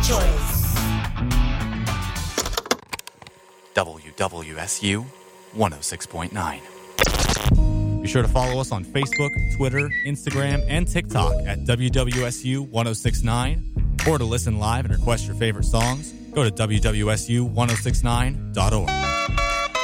choice. WWSU 106.9. Be sure to follow us on Facebook, Twitter, Instagram, and TikTok at WWSU 106.9. Or to listen live and request your favorite songs, go to WWSU1069.org.